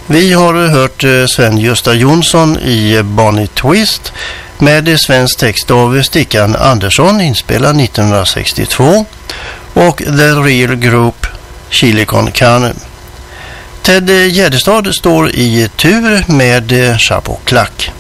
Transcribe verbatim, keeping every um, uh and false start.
Vi har hört Sven-Gösta Jonsson i Bonnie Twist med svensk text av Stickan Andersson, inspelad nittonhundrasextiotvå, och The Real Group, Chili con Carne. Ted Gärdestad står i tur med Chapeau Clack.